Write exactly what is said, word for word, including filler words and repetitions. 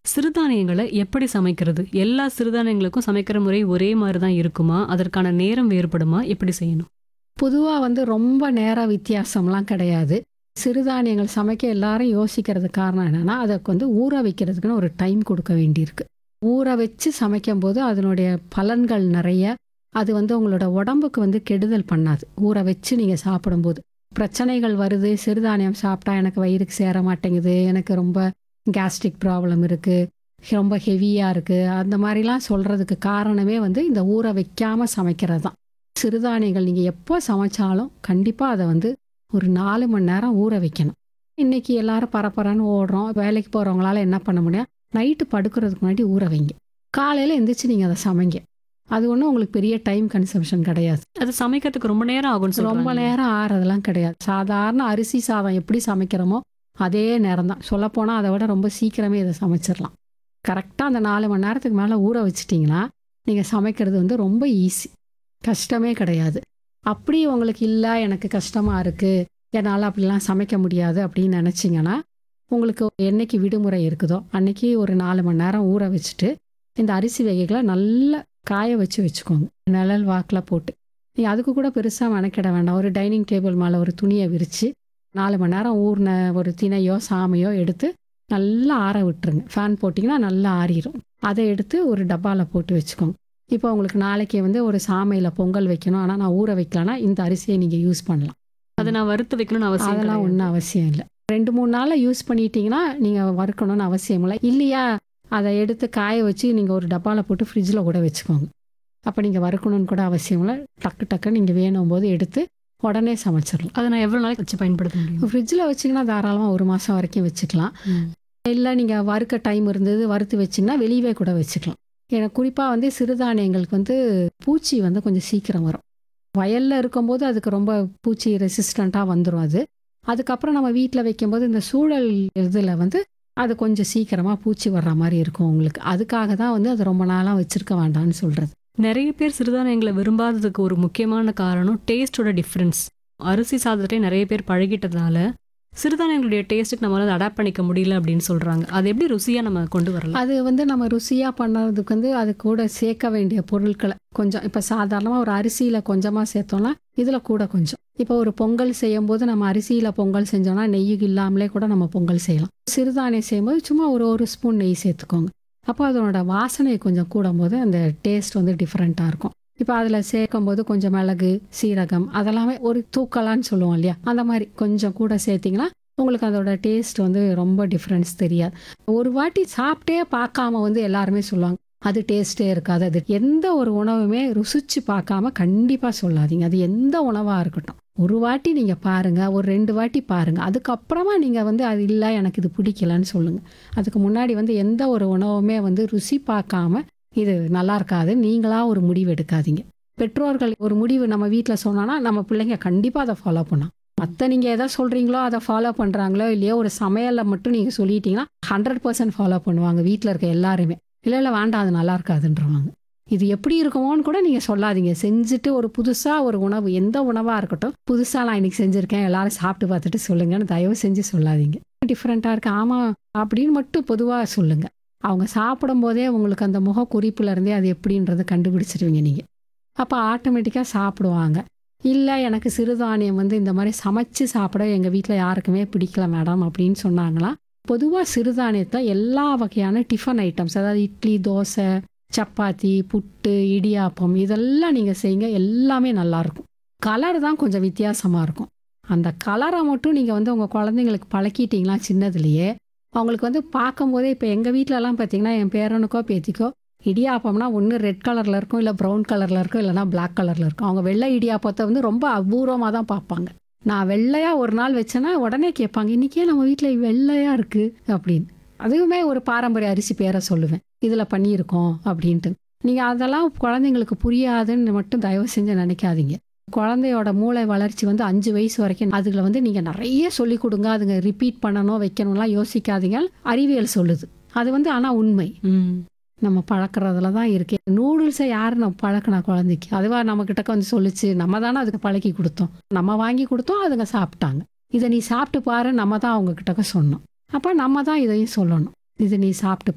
சிறுதானியங்கள எப்படி சமைக்கிறது? எல்லா சிறுதானியங்களுக்கும் சமைக்கிற முறை ஒரே மாரி தான் இருக்குமா? அதற்கான நேரம் வேறுபடுமா? எப்படி செய்யணும்? பொதுவா வந்து ரொம்ப நேர வித்தியாசம்லாம் கிடையாது. சிறுதானியங்கள் சமைக்க எல்லாரும் யோசிக்கிறதுக்கு காரணம் என்னன்னா, அதுக்கு வந்து ஊற வைக்கிறதுக்குன்னு ஒரு டைம் கொடுக்க வேண்டியிருக்கு. ஊற வச்சு சமைக்கும்போது அதனுடைய பலன்கள் நெறைய. அது வந்து உங்களோட உடம்புக்கு வந்து கெடுதல் பண்ணாது. ஊற வச்சு நீங்க சாப்பிடும்போது. பிரச்சனைகள் வருது, சிறுதானியம் சாப்பிட்டா எனக்கு வயிறுக்கு சேர மாட்டேங்குது, எனக்கு ரொம்ப கேஸ்ட்ரிக் ப்ராப்ளம் இருக்கு, ரொம்ப ஹெவியா இருக்கு, அந்த மாரிலாம் சொல்றதுக்கு காரணமே வந்து இந்த ஊற வைக்காம சமைக்கிறது தான். சிறுதானியங்கள் நீங்க எப்போ சமைச்சாலும் கண்டிப்பா அத வந்து ஒரு நாலு மணி நேரம் ஊற வைக்கணும். இன்னைக்கு எல்லாரும் பரபரன்னு ஓடுறோம். வேலைக்கு போறவங்களால என்ன பண்ண முடியும்? நைட்டு படுக்கிறதுக்கு முன்னாடி ஊற வைங்க. காலையில எந்திரிச்சு நீங்க அத சமைங்க. அது ஒண்ணும் உங்களுக்கு பெரிய டைம் கன்சம்ப்ஷன் கிடையாது. அது சமைக்கிறதுக்கு ரொம்ப நேரம் ஆகும்னு ரொம்ப சொல்றாங்க. நேரம் ஆறதெல்லாம் கிடையாது. சாதாரண அரிசி சாதம் எப்படி சமைக்கிறோமோ அதே நேரம் தான். சொல்லப்போனா அதை விட ரொம்ப சீக்கிரமே இதை சமைச்சிடலாம். கரெக்டா அந்த நாலு மணி நேரத்துக்கு மேல ஊற வச்சுட்டீங்கன்னா நீங்க சமைக்கிறது வந்து ரொம்ப ஈஸி. கஷ்டமே கிடையாது. அப்படி உங்களுக்கு இல்லை எனக்கு கஷ்டமா இருக்கு, என்னால் அப்படிலாம் சமைக்க முடியாது அப்படின்னு நினச்சிங்கன்னா, உங்களுக்கு என்னைக்கு விடுமுறை இருக்குதோ அன்னைக்கு ஒரு நாலு மணி நேரம் ஊற வச்சுட்டு இந்த அரிசி வகைகளை நல்லா காய வச்சு வச்சுக்கோங்க. நிழல் வாக்கில் போட்டு நீங்கள் அதுக்கு கூட பெருசாக மெனக்கிட வேண்டாம். ஒரு டைனிங் டேபிள் மேலே ஒரு துணியை விரித்து நாலு மணி நேரம் ஊறின ஒரு தினையோ சாமையோ எடுத்து நல்லா ஆற விட்டுருங்க. ஃபேன் போட்டிங்கன்னா நல்லா ஆறிடும். அதை எடுத்து ஒரு டப்பாவில் போட்டு வச்சுக்கோங்க. இப்போ உங்களுக்கு நாளைக்கு வந்து ஒரு சாமையில் பொங்கல் வைக்கணும், ஆனால் நான் ஊற வைக்கலன்னா இந்த அரிசியை நீங்கள் யூஸ் பண்ணலாம். அதை நான் வறுத்து வைக்கணும்னு அவசியம் அதெல்லாம் கிடையாது. ஒன்றும் அவசியம் இல்லை. ரெண்டு மூணு நாளில் யூஸ் பண்ணிட்டீங்கன்னா நீங்கள் வறுக்கணும்னு அவசியம் இல்லை. இல்லையா அதை எடுத்து காய வச்சு நீங்கள் ஒரு டப்பாவில் போட்டு ஃப்ரிட்ஜில் கூட வச்சுக்கோங்க. அப்போ நீங்கள் வறுக்கணும்னு கூட அவசியம் இல்லை. டக்கு டக்குன்னு நீங்கள் வேணும் போது எடுத்து உடனே சமைச்சிடலாம். அதை நான் எவ்வளோ நாளைக்கு வச்சு பயன்படுத்த முடியும்? ஃப்ரிட்ஜில் வச்சிங்கன்னா தாராளமாக ஒரு மாதம் வரைக்கும் வச்சுக்கலாம். இல்லை நீங்கள் வறுக்க டைம் இருந்தது வறுத்து வச்சிங்கன்னா வெளியவே கூட வச்சுக்கலாம். ஏன்னா குறிப்பாக வந்து சிறுதானியங்களுக்கு வந்து பூச்சி வந்து கொஞ்சம் சீக்கிரம் வரும். வயலில் இருக்கும்போது அதுக்கு ரொம்ப பூச்சி ரெசிஸ்டண்ட்டாக வந்துடும். அது அதுக்கப்புறம் நம்ம வீட்டில் வைக்கும்போது இந்த சூழல் இதில் வந்து அது கொஞ்சம் சீக்கிரமாக பூச்சி வர்ற மாதிரி இருக்கும் உங்களுக்கு. அதுக்காக தான் வந்து அது ரொம்ப நாளாக வச்சுருக்க வேண்டாம்னு சொல்கிறது. நிறைய பேர் சிறுதானியங்களை விரும்பாததுக்கு ஒரு முக்கியமான காரணம் டேஸ்டோட டிஃப்ரென்ஸ். அரிசி சாதத்தை நிறைய பேர் பழகிட்டதுனால சிறுதானியங்களுடைய டேஸ்ட்டுக்கு நம்மளால அடாப்ட் பண்ணிக்க முடியல அப்படின்னு சொல்றாங்க. அது எப்படி ருசியா நம்ம கொண்டு வரலாம்? அது வந்து நம்ம ருசியாக பண்ணுறதுக்கு வந்து அது கூட சேர்க்க வேண்டிய பொருட்களை கொஞ்சம் இப்போ சாதாரணமாக ஒரு அரிசியில் கொஞ்சமாக சேர்த்தோம்னா இதில் கூட கொஞ்சம். இப்போ ஒரு பொங்கல் செய்யும் போது நம்ம அரிசியில் பொங்கல் செஞ்சோம்னா நெய் இல்லாமலே கூட நம்ம பொங்கல் செய்யலாம். சிறுதானியம் செய்யும்போது சும்மா ஒரு ஒரு ஸ்பூன் நெய் சேர்த்துக்கோங்க. அப்போ அதனோட வாசனை கொஞ்சம் கூடும்போது அந்த டேஸ்ட் வந்து டிஃப்ரெண்ட்டாக இருக்கும். இப்போ அதில் சேர்க்கும் போது கொஞ்சம் மிளகு சீரகம் அதெல்லாமே ஒரு தூக்கலான்னு சொல்லுவோம் இல்லையா, அந்த மாதிரி கொஞ்சம் கூட சேர்த்திங்கன்னா உங்களுக்கு அதோட டேஸ்ட் வந்து ரொம்ப டிஃப்ரென்ஸ் தெரியாது. ஒரு வாட்டி சாப்பிட்டே பார்க்காம வந்து எல்லாருமே சொல்லுவாங்க அது டேஸ்ட்டே இருக்காது. அது எந்த ஒரு உணவுமே ருசிச்சு பார்க்காம கண்டிப்பாக சொல்லாதீங்க. அது எந்த உணவாக இருக்கட்டும், ஒரு வாட்டி நீங்கள் பாருங்கள், ஒரு ரெண்டு வாட்டி பாருங்கள், அதுக்கப்புறமா நீங்கள் வந்து அது இல்லை எனக்கு இது பிடிக்கலன்னு சொல்லுங்கள். அதுக்கு முன்னாடி வந்து எந்த ஒரு உணவுமே வந்து ருசி பார்க்காம இது நல்லா இருக்காது நீங்களா ஒரு முடிவு எடுக்காதீங்க. பெற்றோர்கள் ஒரு முடிவு நம்ம வீட்டில் சொன்னோன்னா நம்ம பிள்ளைங்க கண்டிப்பாக அதை ஃபாலோ பண்ணலாம். மற்ற நீங்கள் எதை சொல்கிறீங்களோ அதை ஃபாலோ பண்ணுறாங்களோ இல்லையோ, ஒரு சமையலில் மட்டும் நீங்கள் சொல்லிட்டீங்கன்னா ஹண்ட்ரட் பர்சன்ட் ஃபாலோ பண்ணுவாங்க வீட்டில் இருக்க எல்லாருமே. இல்லை இல்லை வேண்டாம் அது நல்லா இருக்காதுன்றவாங்க. இது எப்படி இருக்குமோன்னு கூட நீங்கள் சொல்லாதீங்க. செஞ்சுட்டு ஒரு புதுசாக ஒரு உணவு எந்த உணவாக இருக்கட்டும் புதுசாக நான் இன்னைக்கு செஞ்சுருக்கேன் எல்லாரும் சாப்பிட்டு பார்த்துட்டு சொல்லுங்கன்னு தயவு செஞ்சு சொல்லாதீங்க. டிஃப்ரெண்ட்டாக இருக்கு ஆமாம் அப்படின்னு மட்டும் பொதுவாக சொல்லுங்கள். அவங்க சாப்பிடும் போதே உங்களுக்கு அந்த முக குறிப்புலேருந்தே அது எப்படின்றது கண்டுபிடிச்சிருவீங்க நீங்கள். அப்போ ஆட்டோமேட்டிக்காக சாப்பிடுவாங்க. இல்லை எனக்கு சிறுதானியம் வந்து இந்த மாதிரி சமைச்சு சாப்பிட எங்கள் வீட்டில் யாருக்குமே பிடிக்கல மேடம் அப்படின்னு சொன்னாங்களா, பொதுவாக சிறுதானியத்தை எல்லா வகையான டிஃபன் ஐட்டம்ஸ் அதாவது இட்லி தோசை சப்பாத்தி புட்டு இடியாப்பம் இதெல்லாம் நீங்கள் செய்யுங்க, எல்லாமே நல்லாயிருக்கும். கலர் தான் கொஞ்சம் வித்தியாசமாக இருக்கும். அந்த கலரை மட்டும் நீங்கள் வந்து உங்கள் குழந்தைங்களுக்கு பழக்கிட்டீங்களா சின்னதுலேயே அவங்களுக்கு வந்து பார்க்கும்போதே. இப்போ எங்கள் வீட்டிலலாம் பார்த்தீங்கன்னா என் பேரனுக்கோ பேத்திக்கோ இடியாப்பம்னா ஒன்று ரெட் கலரில் இருக்கும், இல்லை ப்ரௌன் கலரில் இருக்கும், இல்லைனா பிளாக் கலரில் இருக்கும். அவங்க வெள்ளை இடியாப்பத்தை வந்து ரொம்ப அபூர்வமாக தான் பார்ப்பாங்க. நான் வெள்ளையாக ஒரு நாள் வச்சேன்னா உடனே கேட்பாங்க இன்றைக்கே நம்ம வீட்டில் வெள்ளையாக இருக்குது அப்படின்னு. அதுவுமே ஒரு பாரம்பரிய அரிசி பேரை சொல்லுவேன் இதில் பண்ணியிருக்கோம் அப்படின்ட்டு. நீங்கள் அதெல்லாம் குழந்தைங்களுக்கு புரியாதுன்னு மட்டும் தயவு செஞ்சு நினைக்காதீங்க. குழந்தையோட மூளை வளர்ச்சி வந்து அஞ்சு வயசு வரைக்கும் அதில் வந்து நீங்கள் நிறைய சொல்லிக் கொடுங்க. அதுங்க ரிப்பீட் பண்ணணும் வைக்கணும்லாம் யோசிக்காதீங்க. அறிவியல் சொல்லுது அது வந்து. ஆனால் உண்மை நம்ம பழக்கிறதுல தான் இருக்கு. நூடுல்ஸை யார் நம்ம பழக்கினா குழந்தைக்கு? அதுவா நம்ம கிட்டக்க வந்து சொல்லிச்சு, நம்ம தானே அதுக்கு பழக்கி கொடுத்தோம். நம்ம வாங்கி கொடுத்தோம் அதுங்க சாப்பிட்டாங்க. இதை நீ சாப்பிட்டு பாரு நம்ம தான் அவங்க கிட்டக்க சொன்னோம். அப்போ நம்ம தான் இதையும் சொல்லணும், இதை நீ சாப்பிட்டு